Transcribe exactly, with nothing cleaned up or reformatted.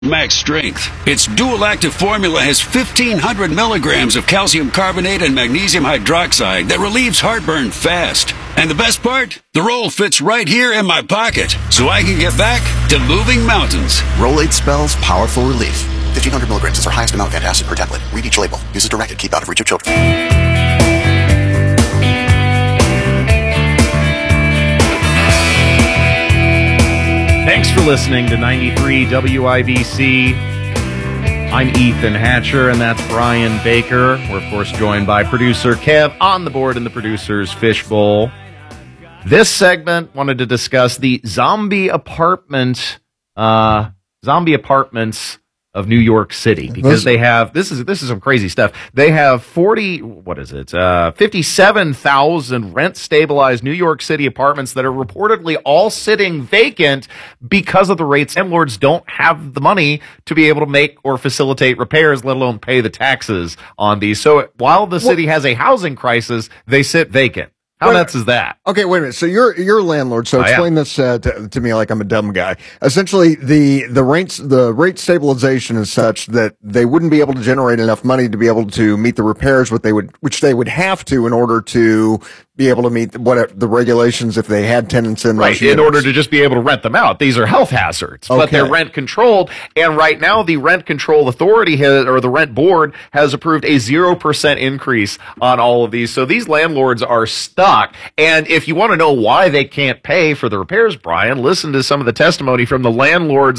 Max Strength. Its dual active formula has fifteen hundred milligrams of calcium carbonate and magnesium hydroxide that relieves heartburn fast. And the best part? The roll fits right here in my pocket, so I can get back to moving mountains. Rolade spells powerful relief. fifteen hundred milligrams is our highest amount of antacid per tablet. Read each label. Use as directed. Keep out of reach of children. Thanks for listening to ninety-three W I B C. I'm Ethan Hatcher, and that's Brian Baker. We're, of course, joined by producer Kev on the board in the producer's fishbowl. This segment wanted to discuss the zombie apartment, uh, zombie apartments of New York City, because they have, this is, this is some crazy stuff. They have forty, what is it, uh, fifty-seven thousand rent stabilized New York City apartments that are reportedly all sitting vacant because of the rates. Landlords don't have the money to be able to make or facilitate repairs, let alone pay the taxes on these. So while the city has a housing crisis, they sit vacant. How wait, nuts is that? Okay, wait a minute. So you're you're a landlord. So explain this uh, to, to me like I'm a dumb guy. Essentially, the the rates the rate stabilization is such that they wouldn't be able to generate enough money to be able to meet the repairs what they would which they would have to in order to be able to meet what the regulations if they had tenants in right those in units. order to just be able to rent them out. These are health hazards, okay. but they're rent controlled. And right now, the Rent Control Authority has, or the Rent Board has approved a zero percent increase on all of these. So these landlords are stuck. And if you want to know why they can't pay for the repairs, Brian, listen to some of the testimony from the landlords